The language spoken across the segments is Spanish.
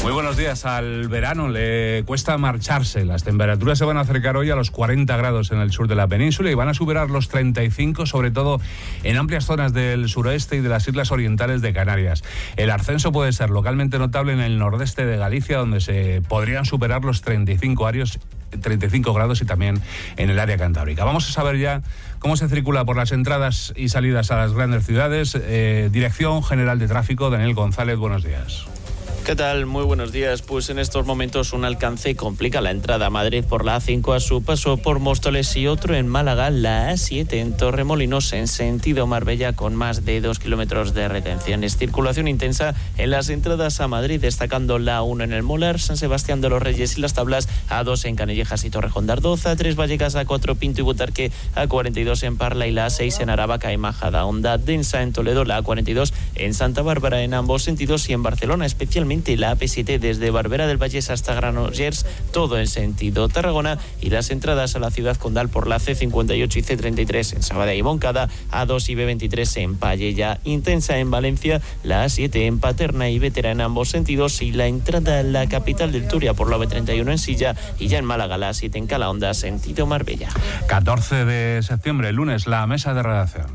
Muy buenos días. Al verano le cuesta marcharse. Las temperaturas se van a acercar hoy a los 40 grados en el sur de la península y van a superar los 35, sobre todo en amplias zonas del suroeste y de las islas orientales de Canarias. El ascenso puede ser localmente notable en el nordeste de Galicia, donde se podrían superar los 35 grados y también en el área cantábrica. Vamos a saber ya cómo se circula por las entradas y salidas a las grandes ciudades. Dirección General de Tráfico, Daniel González, buenos días. ¿Qué tal? Muy buenos días. Pues en estos momentos un alcance complica la entrada a Madrid por la A5 a su paso por Móstoles y otro en Málaga, la A7 en Torremolinos en sentido Marbella con más de 2 kilómetros de retenciones. Circulación intensa en las entradas a Madrid, destacando la A1 en el Molar, San Sebastián de los Reyes y Las Tablas, A2 en Canillejas y Torrejón de Ardoz, A3 Vallecas, A4 Pinto y Butarque, A42 en Parla y la A6 en Aravaca y Majadahonda. Densa en Toledo, la A42 en Santa Bárbara en ambos sentidos y en Barcelona especialmente la AP7 desde Barberá del Vallès hasta Granollers, todo en sentido Tarragona, y las entradas a la ciudad condal por la C58 y C33 en Sabadell y Moncada, A2 y B23 en Palleya. Intensa en Valencia, la A7 en Paterna y Bétera en ambos sentidos, y la entrada a la capital del Turia por la B31 en Silla, y ya en Málaga la A7 en Calahonda sentido Marbella. 14 de septiembre, lunes, la mesa de redacción.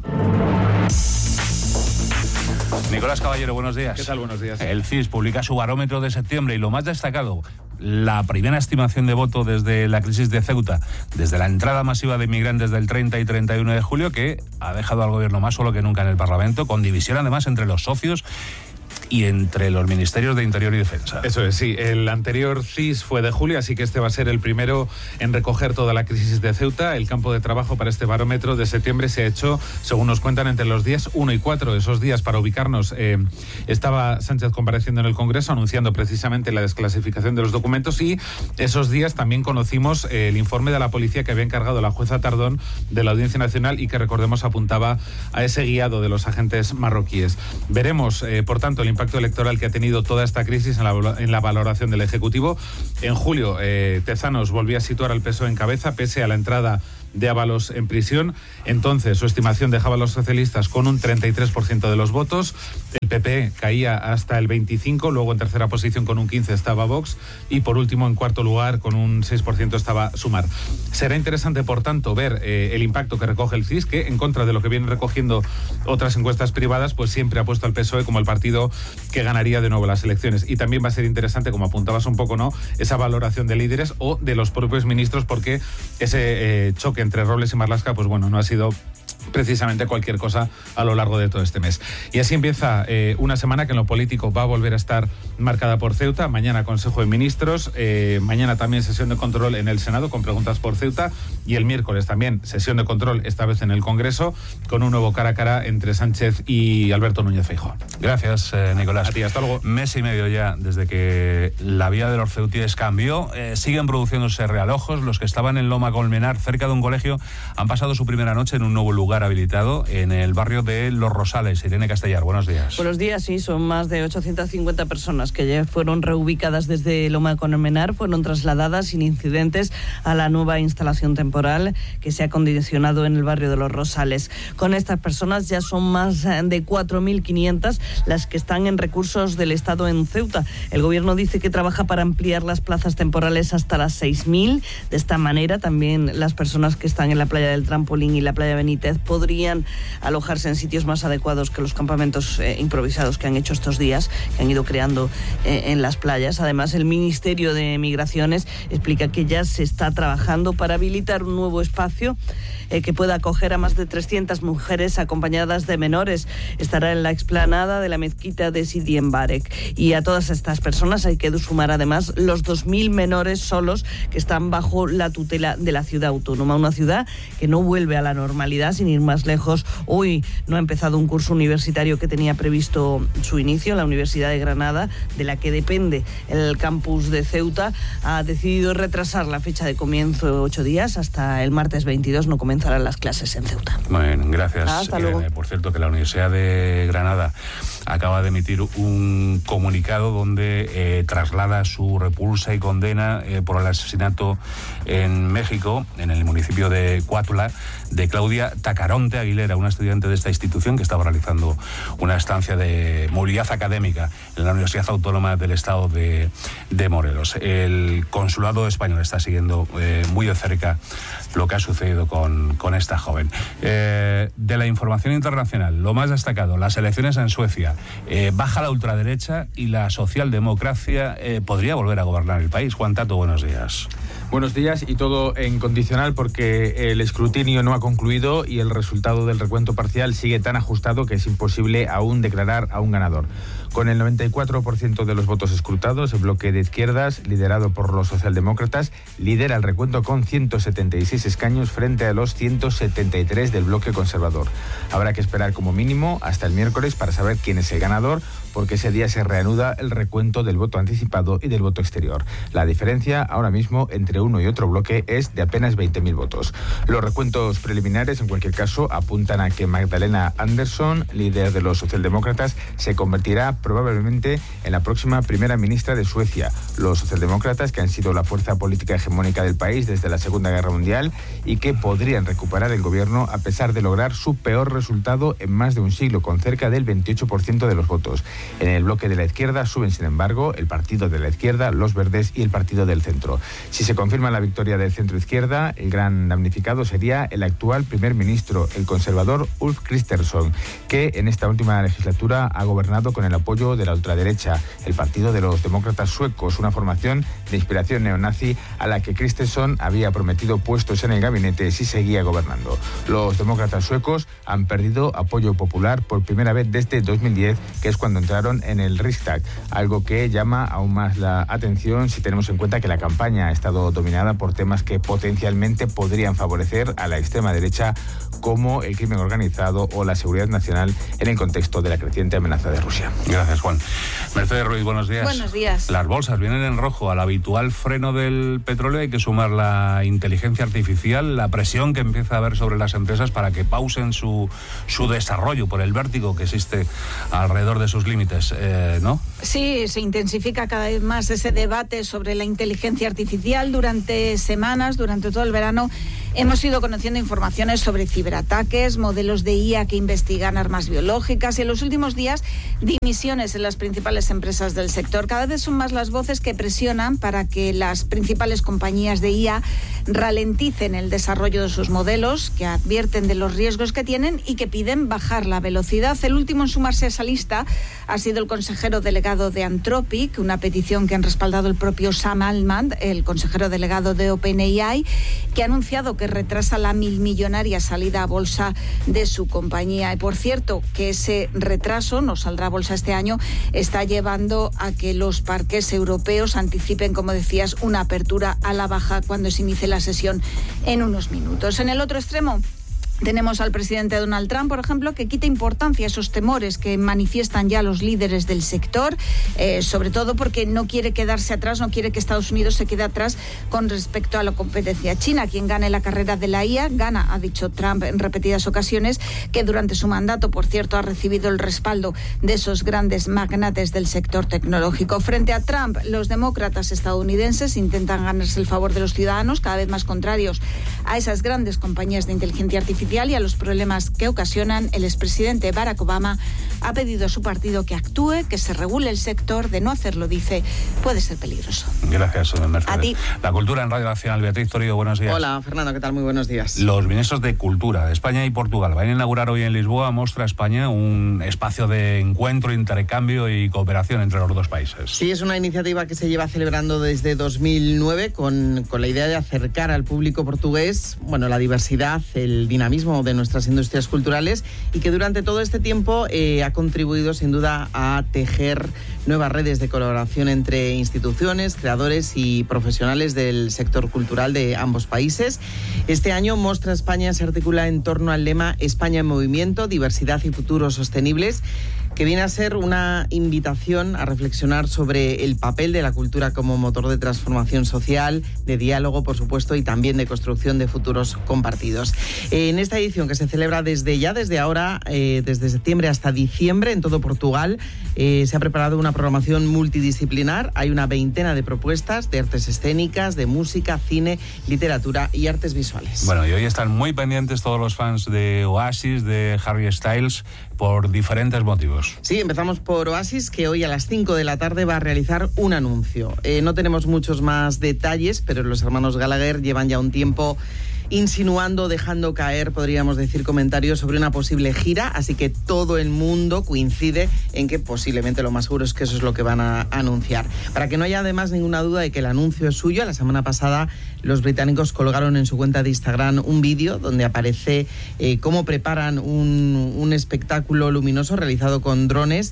Nicolás Caballero, buenos días. ¿Qué tal? Buenos días. El CIS publica su barómetro de septiembre y lo más destacado, la primera estimación de voto desde la crisis de Ceuta, desde la entrada masiva de inmigrantes del 30 y 31 de julio, que ha dejado al gobierno más solo que nunca en el Parlamento, con división además entre los socios y entre los ministerios de Interior y Defensa. Eso es, sí. El anterior CIS fue de julio, así que este va a ser el primero en recoger toda la crisis de Ceuta. El campo de trabajo para este barómetro de septiembre se ha hecho, según nos cuentan, entre los días 1 y 4. Esos días, para ubicarnos, estaba Sánchez compareciendo en el Congreso, anunciando precisamente la desclasificación de los documentos, y esos días también conocimos el informe de la policía que había encargado la jueza Tardón de la Audiencia Nacional y que, recordemos, apuntaba a ese guiado de los agentes marroquíes. Veremos, por tanto, el impacto electoral que ha tenido toda esta crisis en la valoración del Ejecutivo. En julio, Tezanos volvía a situar al PSOE en cabeza, pese a la entrada de Ábalos en prisión. Entonces, su estimación dejaba a los socialistas con un 33% de los votos. El PP caía hasta el 25%, luego en tercera posición con un 15% estaba Vox, y por último, en cuarto lugar, con un 6% estaba Sumar. Será interesante, por tanto, ver el impacto que recoge el CIS, que, en contra de lo que vienen recogiendo otras encuestas privadas, pues siempre ha puesto al PSOE como el partido que ganaría de nuevo las elecciones. Y también va a ser interesante, como apuntabas un poco, ¿no?, esa valoración de líderes o de los propios ministros, porque ese choque entre Robles y Marlaska, pues bueno, no ha sido precisamente cualquier cosa a lo largo de todo este mes. Y así empieza una semana que en lo político va a volver a estar marcada por Ceuta. Mañana Consejo de Ministros, mañana también sesión de control en el Senado con preguntas por Ceuta, y el miércoles también sesión de control, esta vez en el Congreso, con un nuevo cara a cara entre Sánchez y Alberto Núñez Feijóo. Gracias, Nicolás. A ti, hasta luego. Mes y medio ya desde que la vía de los ceutíes cambió. Siguen produciéndose realojos. Los que estaban en Loma Colmenar, cerca de un colegio, han pasado su primera noche en un nuevo lugar habilitado en el barrio de Los Rosales. Irene Castellar, buenos días. Buenos días, sí, son más de 850 personas que ya fueron reubicadas desde Loma Colmenar, fueron trasladadas sin incidentes a la nueva instalación temporal que se ha acondicionado en el barrio de Los Rosales. Con estas personas ya son más de 4.500 las que están en recursos del Estado en Ceuta. El gobierno dice que trabaja para ampliar las plazas temporales hasta las 6.000. De esta manera, también las personas que están en la playa del Trampolín y la playa Benítez podrían alojarse en sitios más adecuados que los campamentos improvisados que han hecho estos días, que han ido creando en las playas. Además, el Ministerio de Migraciones explica que ya se está trabajando para habilitar un nuevo espacio que pueda acoger a más de 300 mujeres acompañadas de menores. Estará en la explanada de la mezquita de Sidi Mbarek. Y a todas estas personas hay que sumar además los 2.000 menores solos que están bajo la tutela de la ciudad autónoma. Una ciudad que no vuelve a la normalidad, sin ir más lejos. Hoy no ha empezado un curso universitario que tenía previsto su inicio. La Universidad de Granada, de la que depende el campus de Ceuta, ha decidido retrasar la fecha de comienzo 8 días. Hasta el martes 22 no comenzarán las clases en Ceuta. Bueno, gracias. Hasta luego. Por cierto, que la Universidad de Granada acaba de emitir un comunicado donde traslada su repulsa y condena por el asesinato en México, en el municipio de Cuautla, de Claudia Taca. Caronte Aguilera, una estudiante de esta institución que estaba realizando una estancia de movilidad académica en la Universidad Autónoma del Estado de Morelos. El consulado español está siguiendo muy de cerca lo que ha sucedido con esta joven. De la información internacional, lo más destacado, las elecciones en Suecia. Baja la ultraderecha y la socialdemocracia podría volver a gobernar el país. Juan Tato, buenos días. Buenos días, y todo en condicional porque el escrutinio no ha concluido y el resultado del recuento parcial sigue tan ajustado que es imposible aún declarar a un ganador. Con el 94% de los votos escrutados, el bloque de izquierdas, liderado por los socialdemócratas, lidera el recuento con 176 escaños frente a los 173 del bloque conservador. Habrá que esperar como mínimo hasta el miércoles para saber quién es el ganador, porque ese día se reanuda el recuento del voto anticipado y del voto exterior. La diferencia ahora mismo entre uno y otro bloque es de apenas 20.000 votos. Los recuentos preliminares, en cualquier caso, apuntan a que Magdalena Andersson, líder de los socialdemócratas, se convertirá probablemente en la próxima primera ministra de Suecia. Los socialdemócratas, que han sido la fuerza política hegemónica del país desde la Segunda Guerra Mundial y que podrían recuperar el gobierno a pesar de lograr su peor resultado en más de un siglo, con cerca del 28% de los votos. En el bloque de la izquierda suben, sin embargo, el Partido de la Izquierda, los Verdes y el Partido del Centro. Si se confirma la victoria del centro-izquierda, el gran damnificado sería el actual primer ministro, el conservador Ulf Kristersson, que en esta última legislatura ha gobernado con el apoyo de la ultraderecha, el Partido de los Demócratas Suecos, una formación de inspiración neonazi a la que Kristersson había prometido puestos en el gabinete si seguía gobernando. Los demócratas suecos han perdido apoyo popular por primera vez desde 2010, que es cuando entraron en el Riksdag, algo que llama aún más la atención si tenemos en cuenta que la campaña ha estado dominada por temas que potencialmente podrían favorecer a la extrema derecha, como el crimen organizado o la seguridad nacional en el contexto de la creciente amenaza de Rusia. Gracias, Juan. Mercedes Ruiz, buenos días. Buenos días. Las bolsas vienen en rojo. Al habitual freno del petróleo hay que sumar la inteligencia artificial, la presión que empieza a haber sobre las empresas para que pausen su desarrollo por el vértigo que existe alrededor de sus límites, ¿no? Sí, se intensifica cada vez más ese debate sobre la inteligencia artificial. Durante semanas, durante todo el verano, hemos ido conociendo informaciones sobre ciberataques, modelos de IA que investigan armas biológicas y en los últimos días dimisiones en las principales empresas del sector. Cada vez son más las voces que presionan para que las principales compañías de IA ralenticen el desarrollo de sus modelos, que advierten de los riesgos que tienen y que piden bajar la velocidad. El último en sumarse a esa lista ha sido el consejero delegado de Anthropic, una petición que han respaldado el propio Sam Altman, el consejero delegado de OpenAI, que ha anunciado que retrasa la millonaria salida a bolsa de su compañía. Y por cierto, que ese retraso, no saldrá a bolsa este año, está llevando a que los parques europeos anticipen, como decías, una apertura a la baja cuando se inicie la sesión en unos minutos. En el otro extremo tenemos al presidente Donald Trump, por ejemplo, que quita importancia a esos temores que manifiestan ya los líderes del sector, sobre todo porque no quiere quedarse atrás, no quiere que Estados Unidos se quede atrás con respecto a la competencia china. Quien gane la carrera de la IA gana, ha dicho Trump en repetidas ocasiones, que durante su mandato, por cierto, ha recibido el respaldo de esos grandes magnates del sector tecnológico. Frente a Trump, los demócratas estadounidenses intentan ganarse el favor de los ciudadanos, cada vez más contrarios a esas grandes compañías de inteligencia artificial y a los problemas que ocasionan. El expresidente Barack Obama ha pedido a su partido que actúe, que se regule el sector. De no hacerlo, dice, puede ser peligroso. Gracias, Mercedes. A ti. La cultura en Radio Nacional. Beatriz Torío, buenos días. Hola, Fernando, ¿qué tal? Muy buenos días. Los ministros de Cultura de España y Portugal van a inaugurar hoy en Lisboa Mostra España, un espacio de encuentro, intercambio y cooperación entre los dos países. Sí, es una iniciativa que se lleva celebrando desde 2009 con la idea de acercar al público portugués, la diversidad, el dinamismo de nuestras industrias culturales, y que durante todo este tiempo ha contribuido sin duda a tejer nuevas redes de colaboración entre instituciones, creadores y profesionales del sector cultural de ambos países. Este año Mostra España se articula en torno al lema España en movimiento, diversidad y futuros sostenibles, que viene a ser una invitación a reflexionar sobre el papel de la cultura como motor de transformación social, de diálogo, por supuesto, y también de construcción de futuros compartidos. En esta edición, que se celebra desde ahora, desde septiembre hasta diciembre en todo Portugal, se ha preparado una programación multidisciplinar. Hay una veintena de propuestas de artes escénicas, de música, cine, literatura y artes visuales. Bueno, y hoy están muy pendientes todos los fans de Oasis, de Harry Styles, por diferentes motivos. Sí, empezamos por Oasis, que hoy a las 5 de la tarde va a realizar un anuncio. No tenemos muchos más detalles, pero los hermanos Gallagher llevan ya un tiempo insinuando, dejando caer, podríamos decir, comentarios sobre una posible gira, así que todo el mundo coincide en que posiblemente lo más seguro es que eso es lo que van a anunciar. Para que no haya además ninguna duda de que el anuncio es suyo, la semana pasada los británicos colgaron en su cuenta de Instagram un vídeo donde aparece cómo preparan un espectáculo luminoso realizado con drones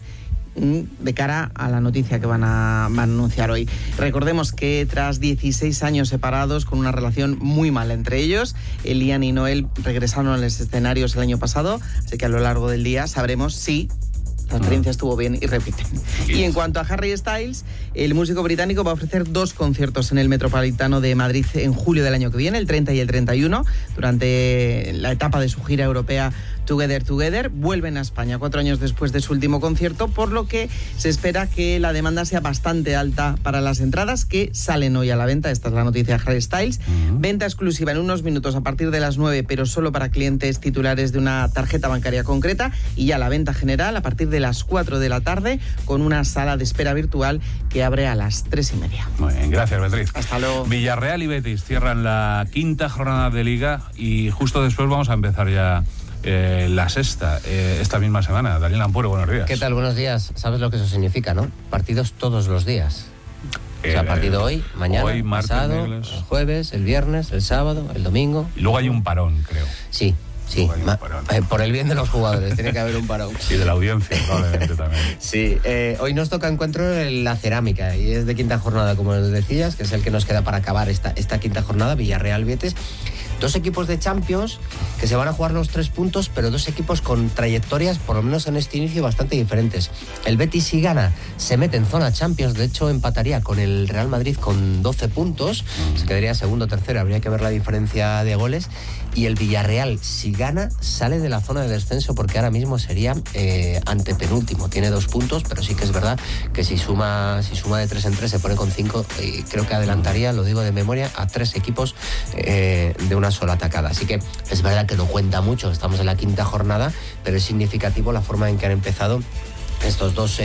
de cara a la noticia que van a anunciar hoy. Recordemos que tras 16 años separados, con una relación muy mala entre ellos, Liam y Noel regresaron a los escenarios el año pasado, así que a lo largo del día sabremos si la experiencia estuvo bien y repiten. Y en cuanto a Harry Styles, el músico británico va a ofrecer 2 conciertos en el Metropolitano de Madrid en julio del año que viene, el 30 y el 31, durante la etapa de su gira europea Together. Vuelven a España 4 años después de su último concierto, por lo que se espera que la demanda sea bastante alta para las entradas que salen hoy a la venta. Esta es la noticia de Harry Styles. Venta exclusiva en unos minutos a partir de las 9, pero solo para clientes titulares de una tarjeta bancaria concreta, y ya la venta general a partir de las 4 de la tarde, con una sala de espera virtual que abre a las 3:30. Muy bien, gracias, Beatriz. Hasta luego. Villarreal y Betis cierran la 5ª jornada de Liga y justo después vamos a empezar ya la 6ª, esta misma semana. Daniel Ampuero, buenos días. ¿Qué tal? Buenos días. ¿Sabes lo que eso significa, no? Partidos todos los días. O sea, partido hoy, mañana, hoy, martes, pasado, el jueves, el viernes, el sábado, el domingo. Y luego hay un parón, creo. Sí. Por el bien de los jugadores, tiene que haber un parón. Y de la audiencia, probablemente también. Sí, hoy nos toca encuentro en la Cerámica y es de 5ª jornada, como nos decías, que es el que nos queda para acabar esta 5ª jornada, Villarreal-Betis. 2 equipos de Champions que se van a jugar los 3 puntos, pero 2 equipos con trayectorias, por lo menos en este inicio, bastante diferentes. El Betis, si gana, se mete en zona Champions, de hecho empataría con el Real Madrid con 12 puntos, se quedaría segundo o tercero, habría que ver la diferencia de goles. Y el Villarreal, si gana, sale de la zona de descenso porque ahora mismo sería antepenúltimo. Tiene 2 puntos, pero sí que es verdad que si suma de 3 en 3 se pone con 5, y creo que adelantaría, lo digo de memoria, a 3 equipos de una sola atacada. Así que es verdad que no cuenta mucho, estamos en la 5ª jornada, pero es significativo la forma en que han empezado estos 2